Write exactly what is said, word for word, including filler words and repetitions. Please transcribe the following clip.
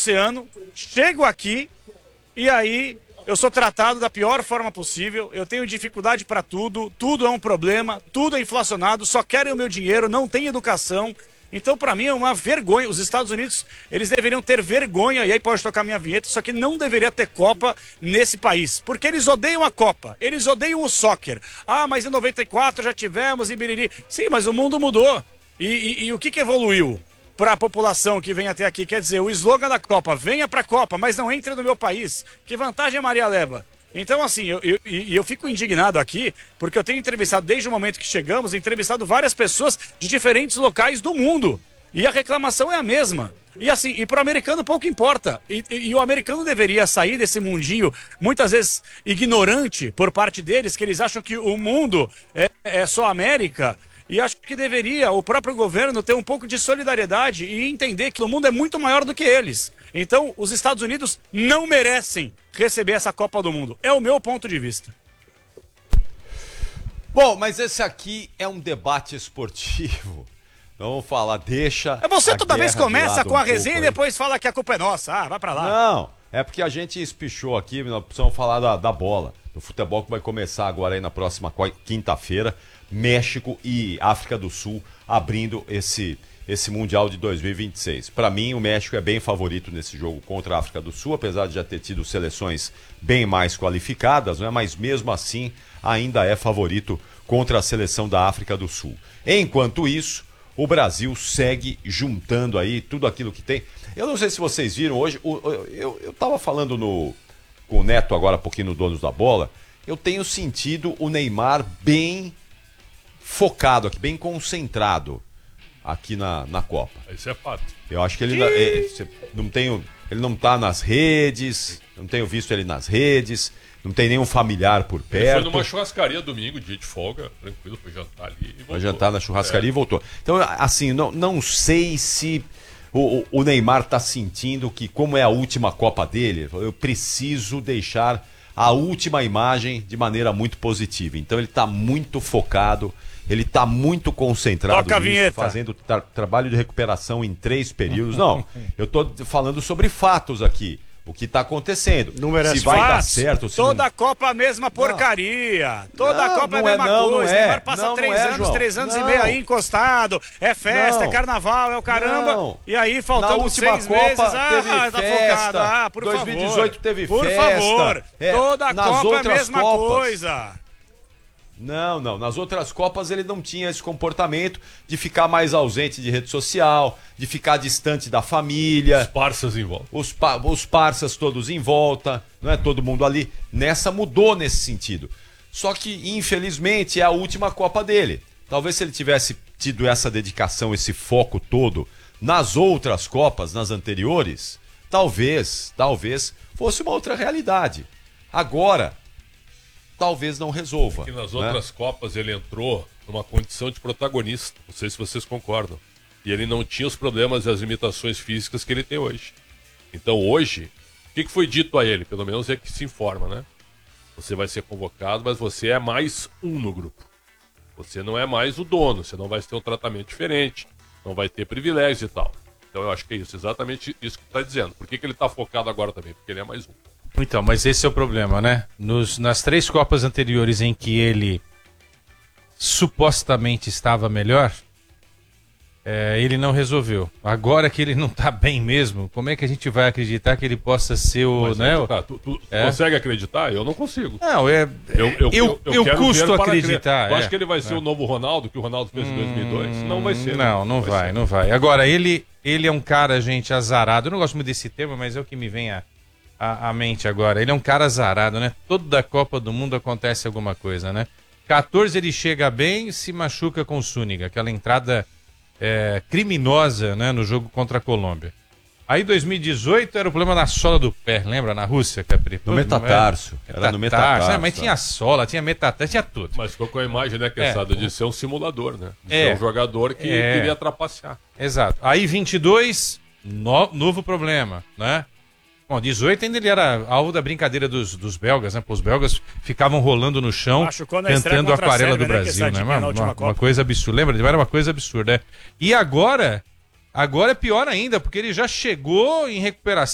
oceano, chego aqui e aí eu sou tratado da pior forma possível, eu tenho dificuldade para tudo, tudo é um problema, tudo é inflacionado, só querem o meu dinheiro, não tem educação. Então, para mim, é uma vergonha. Os Estados Unidos, eles deveriam ter vergonha, e aí pode tocar minha vinheta, só que não deveria ter Copa nesse país. Porque eles odeiam a Copa, eles odeiam o soccer. Ah, mas em noventa e quatro já tivemos, em Biriri. Sim, mas o mundo mudou. E, e, e o que, que evoluiu para a população que vem até aqui? Quer dizer, o slogan da Copa, venha para a Copa, mas não entre no meu país. Que vantagem a Maria leva? Então, assim, eu, eu, eu fico indignado aqui, porque eu tenho entrevistado, desde o momento que chegamos, entrevistado várias pessoas de diferentes locais do mundo. E a reclamação é a mesma. E assim, e para o americano pouco importa. E, e, e o americano deveria sair desse mundinho, muitas vezes ignorante por parte deles, que eles acham que o mundo é, é só América. E acho que deveria o próprio governo ter um pouco de solidariedade e entender que o mundo é muito maior do que eles. Então, os Estados Unidos não merecem receber essa Copa do Mundo. É o meu ponto de vista. Bom, mas esse aqui é um debate esportivo. Vamos falar, deixa... É você toda vez começa com a um resenha e depois fala que a culpa é nossa. Ah, vai pra lá. Não, é porque a gente espichou aqui, nós precisamos falar da, da bola. Do futebol que vai começar agora aí na próxima quinta-feira. México e África do Sul abrindo esse, esse Mundial de dois mil e vinte e seis. Para mim, o México é bem favorito nesse jogo contra a África do Sul, apesar de já ter tido seleções bem mais qualificadas, não é? Mas mesmo assim ainda é favorito contra a seleção da África do Sul. Enquanto isso, o Brasil segue juntando aí tudo aquilo que tem. Eu não sei se vocês viram hoje, eu, eu tava falando no, com o Neto agora há pouquinho no Donos da Bola, eu tenho sentido o Neymar bem focado aqui, bem concentrado aqui na, na Copa. Isso é fato. Eu acho que ele não, é, não tem, ele não tá nas redes, não tenho visto ele nas redes, não tem nenhum familiar por perto. Ele foi numa churrascaria domingo, dia de folga, tranquilo, foi jantar ali e voltou. Foi jantar na churrascaria é. e voltou. Então, assim, não, não sei se o, o Neymar tá sentindo que, como é a última Copa dele, eu preciso deixar a última imagem de maneira muito positiva. Então ele tá muito focado, ele tá muito concentrado Toca a nisso, vinheta. fazendo tra trabalho de recuperação em três períodos. Não, eu tô falando sobre fatos aqui. O que está acontecendo. Não merece. Se vai Fatos. dar certo. Se Toda não... a Copa a mesma porcaria. Toda Não, a Copa não é a é, mesma não, coisa. não é. Neymar passa Não, não três é, anos, João. três anos Não. e meio aí encostado. É festa, Não. é carnaval, é o caramba. Não. E aí, Na faltando última seis Copa meses, ah, teve tá festa. focado. Ah, por dois mil e favor. dezoito teve por festa. favor. É, Toda a nas Copa é a outras mesma Copas. coisa. Não, não. Nas outras Copas ele não tinha esse comportamento de ficar mais ausente de rede social, de ficar distante da família. Os parças em volta. Os, pa os parças todos em volta, não é todo mundo ali. Nessa mudou nesse sentido. Só que, infelizmente, é a última Copa dele. Talvez se ele tivesse tido essa dedicação, esse foco todo nas outras Copas, nas anteriores, talvez, talvez fosse uma outra realidade. Agora, talvez não resolva. Porque nas né? outras Copas ele entrou numa condição de protagonista. Não sei se vocês concordam. E ele não tinha os problemas e as limitações físicas que ele tem hoje. Então hoje, o que foi dito a ele? Pelo menos é que se informa, né? Você vai ser convocado, mas você é mais um no grupo. Você não é mais o dono, você não vai ter um tratamento diferente, não vai ter privilégios e tal. Então eu acho que é isso, exatamente isso que está dizendo. Por que, que ele está focado agora também? Porque ele é mais um. Então, mas esse é o problema, né? Nos, nas três Copas anteriores em que ele supostamente estava melhor, é, ele não resolveu. Agora que ele não está bem mesmo, como é que a gente vai acreditar que ele possa ser o... Mas, né, o tá, tu tu é. consegue acreditar? Eu não consigo. Não, é... Eu, eu, eu, eu, eu quero custo ver para acreditar. crer. Tu é. acha que ele vai ser é. o novo Ronaldo, que o Ronaldo fez em dois mil e dois? Não vai ser. Não, não vai, vai não vai. Agora, ele, ele é um cara, gente, azarado. Eu não gosto muito desse termo, mas é o que me vem a... A, a mente agora, ele é um cara azarado, né? Toda Copa do Mundo acontece alguma coisa, né? quatorze ele chega bem e se machuca com o Súñiga, aquela entrada é, criminosa, né, no jogo contra a Colômbia. Aí dois mil e dezoito era o problema na sola do pé, lembra? Na Rússia, Capri? No metatarso. Era, era no metatarso. É, mas tinha sola, tinha metatarso, tinha tudo. Mas ficou com a imagem, né, Quesada, É. de ser um simulador, né? De É. ser um jogador que É. queria trapacear. Exato. Aí vinte e dois, no, novo problema, né? Bom, dezoito ainda ele era alvo da brincadeira dos, dos belgas, né? Pô, os belgas ficavam rolando no chão, Machucou na estreia cantando a contra a aquarela Sérvia, do né, Brasil, que né? essa Uma, na última uma, Copa. uma coisa absurda, lembra? Era uma coisa absurda, né? E agora, agora é pior ainda, porque ele já chegou em recuperação.